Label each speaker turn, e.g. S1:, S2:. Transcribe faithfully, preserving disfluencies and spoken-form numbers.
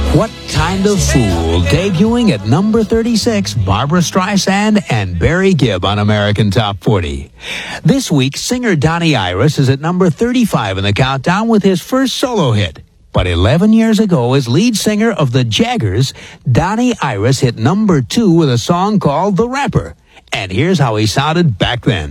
S1: What Kind of Fool, debuting at number thirty-six, Barbra Streisand and Barry Gibb on American Top forty. This week, singer Donnie Iris is at number thirty-five in the countdown with his first solo hit. But eleven years ago, as lead singer of the Jaggers, Donnie Iris hit number two with a song called The Rapper. And here's how he sounded back then.